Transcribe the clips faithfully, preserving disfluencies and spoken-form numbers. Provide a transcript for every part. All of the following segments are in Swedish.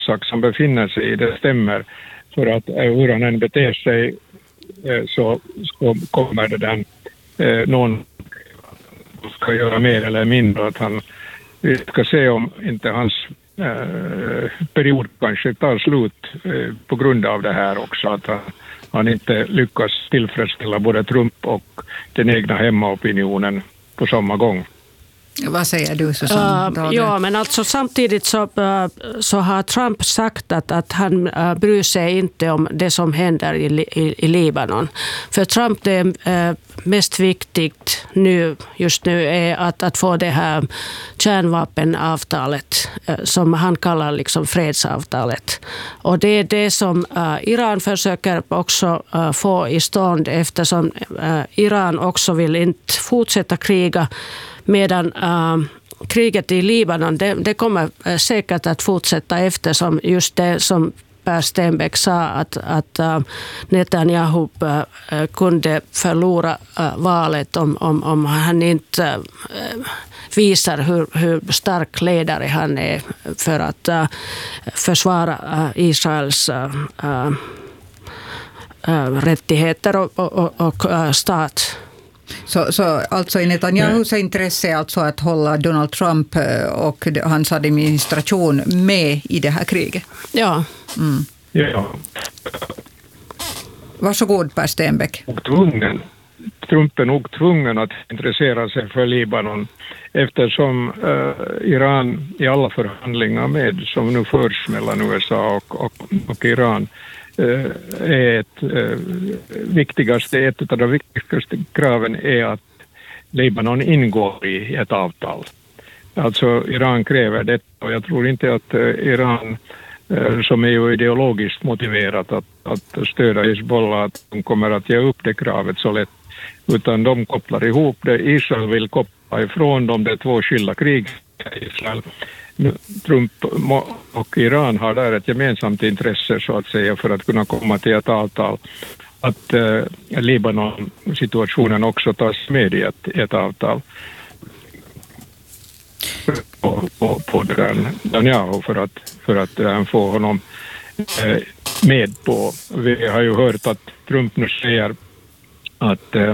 sak som befinner sig i, det stämmer. För att hur han än beter sig så kommer det den någon ska göra mer eller mindre. Att han, vi ska se om inte hans eh, period kanske tar slut eh, på grund av det här också. Att han, han inte lyckas tillfredsställa både Trump och den egna hemmaopinionen på samma gång. Vad säger du, Susanne? Uh, ja, men alltså samtidigt så, uh, så har Trump sagt att, att han uh, bryr sig inte om det som händer i, i, i Libanon. För Trump, det är uh, mest viktigt nu, just nu är att, att få det här kärnvapenavtalet uh, som han kallar liksom fredsavtalet. Och det är det som uh, Iran försöker också uh, få i stånd, eftersom uh, Iran också vill inte fortsätta kriga. Medan äh, kriget i Libanon, det, det kommer äh, säkert att fortsätta, eftersom just det som Per Stenbeck sa, att, att äh, Netanyahu äh, kunde förlora äh, valet om, om, om han inte äh, visar hur, hur stark ledare han är för att äh, försvara äh, Israels äh, äh, rättigheter och, och, och, och äh, stat. Så, så alltså i Netanyahus intresse alltså att hålla Donald Trump och hans administration med i det här kriget? Ja. Mm. Ja. Varsågod, Per Stenbeck. Och tvungen. Trump är nog tvungen att intressera sig för Libanon, eftersom uh, Iran i alla förhandlingar med som nu förs mellan U S A och, och, och Iran är ett äh, viktigaste, ett av de viktigaste kraven är att Libanon ingår i ett avtal. Alltså Iran kräver det, och jag tror inte att äh, Iran äh, som är ju ideologiskt motiverat att, att stödja Hizbollah, att de kommer att ge upp det kravet så lätt, utan de kopplar ihop det. Israel vill koppla ifrån dem, det är två skilda krig i Israel. Trump och Iran har där ett gemensamt intresse så att säga för att kunna komma till ett avtal. Att eh, Libanon-situationen också tas med i ett, ett avtal på, på, på den Netanyahu för att, för att eh, få honom eh, med på. Vi har ju hört att Trump nu säger att eh,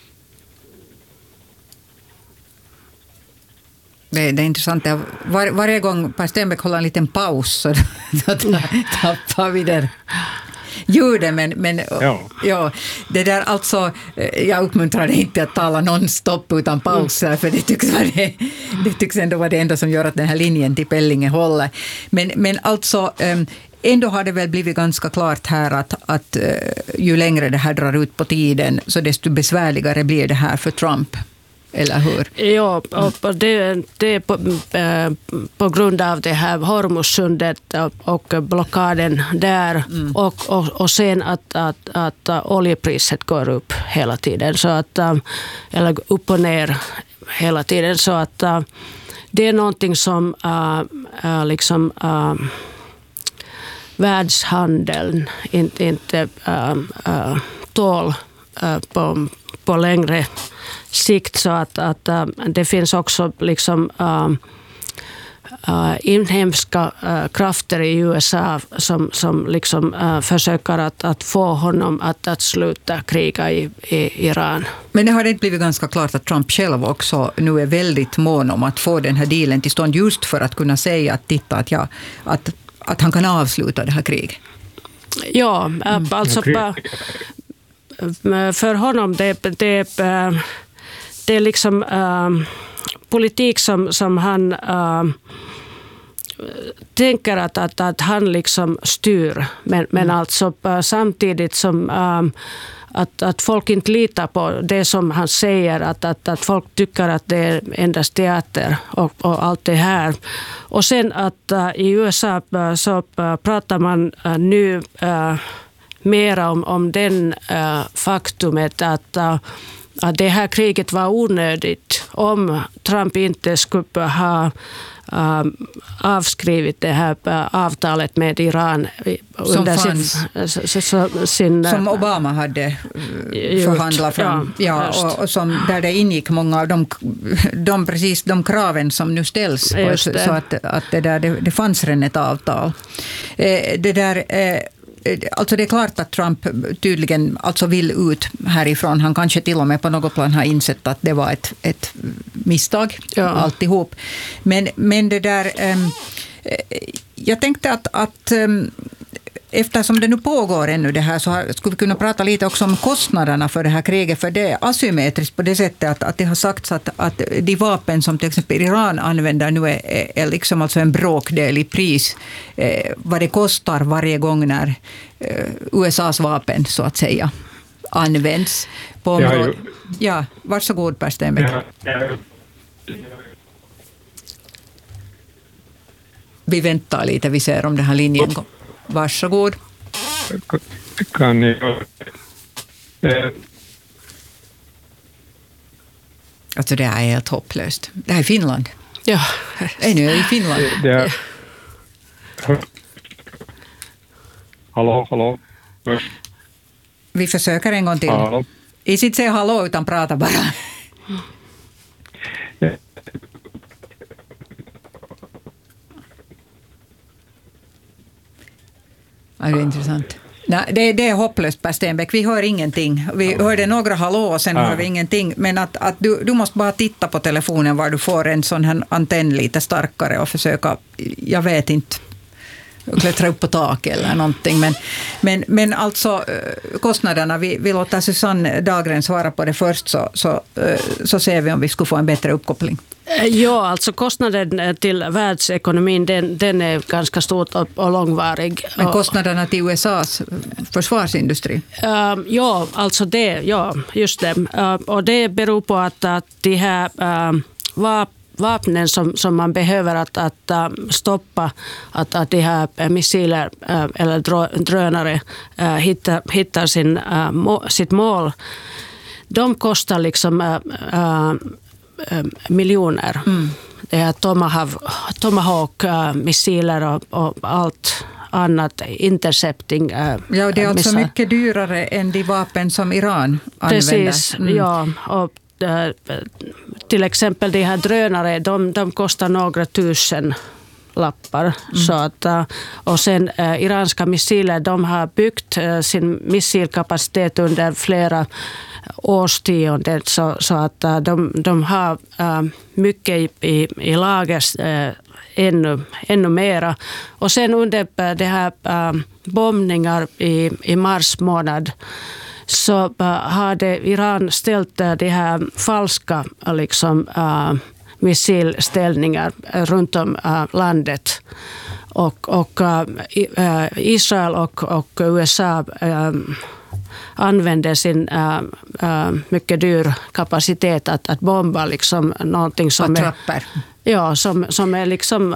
Det, det är intressant. Var, varje gång Per Stenbeck håller en liten paus så då tappar vi där ljudet. Men, men ja. Ja, det där alltså, jag uppmuntrar dig inte att tala non-stop utan pauser, för det tycks, vara det, det tycks ändå vara det enda som gör att den här linjen till Pellinge håller. Men, men alltså... Ändå har det väl blivit ganska klart här att, att ju längre det här drar ut på tiden så desto besvärligare blir det här för Trump. Eller hur? Ja, och det, det är på, på grund av det här Hormuzsundet och blockaden där mm. och, och, och sen att, att, att oljepriset går upp hela tiden, så att, eller upp och ner hela tiden, så att det är någonting som äh, liksom äh, världshandeln inte, inte äh, äh, tål äh, på, på längre sikt, så att, att uh, det finns också liksom uh, uh, inhemska uh, krafter i U S A som, som liksom uh, försöker att, att få honom att, att sluta kriga i, i Iran. Men det har inte blivit ganska klart att Trump själv också nu är väldigt mån om att få den här dealen till stånd, just för att kunna säga att titta att, ja, att, att han kan avsluta det här kriget? Ja, mm. alltså okay. För honom det, det det är liksom äh, politik som, som han äh, tänker att, att, att han liksom styr. Men, men mm. alltså äh, samtidigt som äh, att, att folk inte litar på det som han säger. Att, att, att folk tycker att det är endast teater och, och allt det här. Och sen att äh, i U S A äh, så äh, pratar man äh, nu äh, mer om, om den äh, faktumet att äh, att det här kriget var onödigt om Trump inte skulle ha äh, avskrivit det här äh, avtalet med Iran under sin, sin, som Obama hade gjort, förhandlat fram. Ja, ja, och, och som, där det ingick många av de, de, precis de kraven som nu ställs på, så att, att det, där, det, det fanns redan ett avtal. Eh, det där... Eh, Alltså det är klart att Trump tydligen alltså vill ut härifrån. Han kanske till och med på något plan har insett att det var ett, ett misstag, ja. Alltihop. Men, men det där... Um, jag tänkte att, att um, eftersom det nu pågår ännu det här, så har, skulle vi kunna prata lite också om kostnaderna för det här kriget. För det är asymmetriskt på det sättet att, att det har sagts att, att de vapen som till exempel Iran använder nu är, är, är liksom alltså en bråkdel i pris. Eh, vad det kostar varje gång när eh, U S A:s vapen så att säga används. På området. Ju... Ja, varsågod Per Stenbeck. Ja, ja. Vi väntar lite, vi ser om den här linjen går. Varsågod. Kan ni... Eh. Alltså det är helt hopplöst. Det här är Finland. Ja. Ännu är det i Finland. Det är... Hallå, hallå. Vi försöker en gång till. Hallå. I sitt säga hallå utan prata bara. Ja, det är intressant. Nej, det, det är hopplöst, Per Stenbeck. Vi hör ingenting. Vi hörde några hallå och sen ja. hör vi ingenting. Men att, att du, du måste bara titta på telefonen var du får en sån här antenn lite starkare och försöka, jag vet inte, klättra upp på tak eller någonting. Men, men, men alltså kostnaderna, vi, vi låter Susanne Dahlgren svara på det först, så, så, så ser vi om vi skulle få en bättre uppkoppling. Ja, alltså kostnaden till världsekonomin den, den är ganska stor och, och långvarig. Men kostnaderna till U S A:s försvarsindustri? Uh, ja, alltså det, ja, just det. Uh, och det beror på att, att de här uh, vap, vapnen som, som man behöver att, att uh, stoppa att, att de här missiler uh, eller drönare uh, hittar, hittar sin, uh, må, sitt mål, de kostar liksom uh, uh, miljoner. Mm. Det är Tomahawk, Tomahawk-missiler och, och allt annat, intercepting. Ja, det är alltså missar. mycket dyrare än de vapen som Iran använder. Precis, mm. ja. Och, äh, till exempel de här drönare, de, de kostar några tusen lappar. Mm. Så att, och sen äh, iranska missiler, de har byggt äh, sin missilkapacitet under flera årstionden, så, så att de, de har äh, mycket i, i, i lager äh, ännu, ännu mera. Och sen under äh, det här äh, bombningar i, i mars månad så äh, hade Iran ställt äh, de här falska liksom, äh, missilställningar runt om äh, landet. Och, och äh, Israel och, och U S A äh, använder sin äh, äh, mycket dyr kapacitet att, att bomba liksom någonting som är, ja, som, som är liksom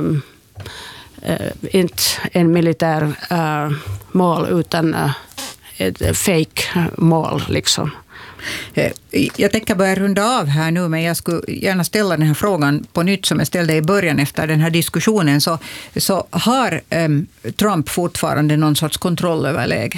äh, äh, inte en militär äh, mål utan äh, ett fake mål liksom. Jag tänker börja runda av här nu, men jag skulle gärna ställa den här frågan på nytt som jag ställde i början efter den här diskussionen. Så, så har um, Trump fortfarande någon sorts kontroll över läget?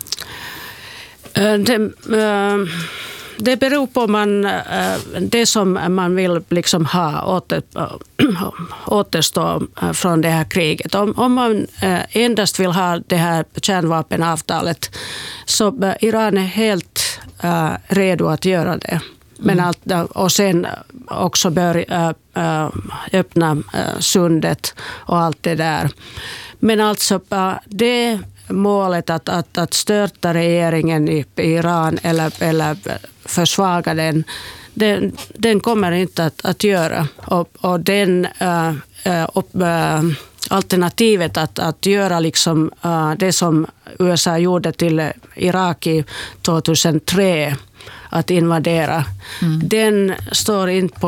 Det, det beror på man, det som man vill liksom ha åter, återstå från det här kriget. Om, om man endast vill ha det här kärnvapenavtalet, så Iran är helt redo att göra det. Men allt, och sen också bör öppna sundet och allt det där. Men alltså det målet att, att, att störta regeringen i Iran eller, eller försvaga den, den, den kommer inte att, att göra. Och, och den äh, äh, alternativet att, att göra liksom, äh, det som U S A gjorde till Irak i tjugohundratre, att invadera, mm. den står inte på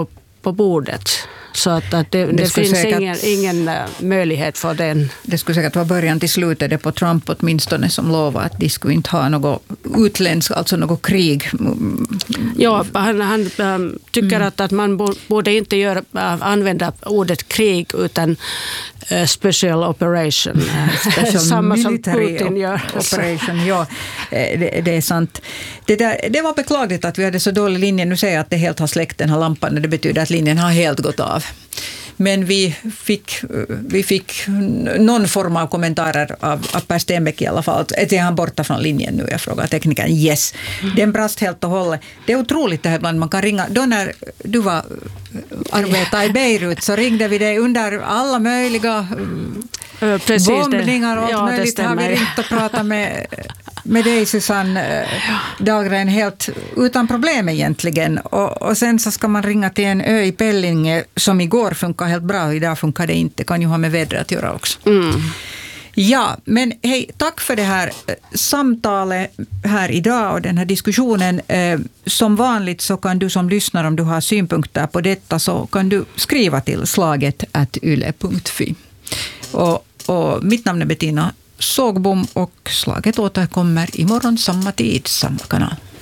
på bordet. Så att, att det, det, det finns säkert, ingen, ingen möjlighet för den. Det skulle säkert vara början till slutet det på Trump åtminstone som lovar att de skulle inte ha något utländskt, alltså något krig. Ja, han, han ähm, tycker mm. att, att man borde inte göra, äh, använda ordet krig utan äh, special operation. Special Samma som Putin gör. Operation, ja, det, det är sant. Det, där, det var beklagligt att vi hade så dålig linje. Nu säger jag att det helt har släckt den här lampan. Det betyder att linjen har helt gått av. Men vi fick, vi fick någon form av kommentarer av, av Per Stenbeck i alla fall. Är han borta från linjen nu? Jag frågar teknikern. Yes. Den brast helt och hållet. Det är otroligt det här ibland man kan ringa. Då när du var arbetade i Beirut så ringde vi dig under alla möjliga Precis, bombningar och ja, möjligt. Har vi ringt och pratat med med dig Susanne Dahlgren helt utan problem egentligen. Och, och sen så ska man ringa till en ö i Pellinge som igår funkar helt bra och idag funkar det inte. Kan ju ha med vädret att göra också. Mm. Ja, men hej, tack för det här samtalet här idag och den här diskussionen. Som vanligt så kan du som lyssnar, om du har synpunkter på detta, så kan du skriva till slaget at yle punkt fi. Och, och mitt namn är Bettina Sågbom och slaget återkommer imorgon samma tid, samma kanal.